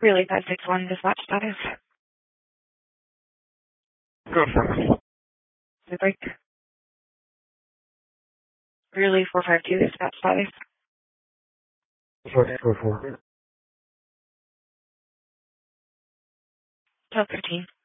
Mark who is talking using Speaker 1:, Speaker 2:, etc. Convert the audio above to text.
Speaker 1: Relay 561, dispatch status.
Speaker 2: Go for
Speaker 1: The break. Relay 452, dispatch status.
Speaker 2: Go for
Speaker 1: 1213.